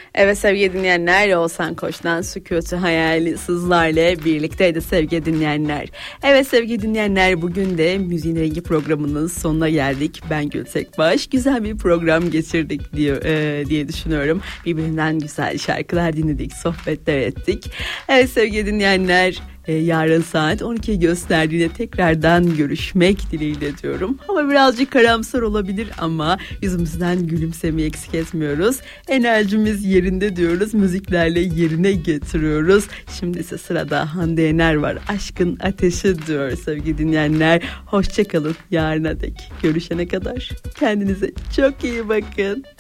Evet sevgili dinleyenler, Oğuzhan Koç'tan Sükutu Hayali sizlerle birlikteydi sevgili dinleyenler. Evet sevgili dinleyenler, bugün de Müziğin Rengi programının sonuna geldik. Ben Gül Tekbaş. Güzel bir program geçirdik diye düşünüyorum. Birbirinden güzel şarkılar dinledik, sohbetler ettik. Evet sevgili dinleyenler, yarın saat 12'yi gösterdiğinde tekrardan görüşmek dileğiyle diyorum. Hava birazcık karamsar olabilir ama yüzümüzden gülümsemeyi eksik etmiyoruz. Enerjimiz yerinde diyoruz. Müziklerle yerine getiriyoruz. Şimdi ise sırada Hande Yener var. Aşkın Ateşi diyor sevgili dinleyenler. Hoşçakalın yarına dek. Görüşene kadar kendinize çok iyi bakın.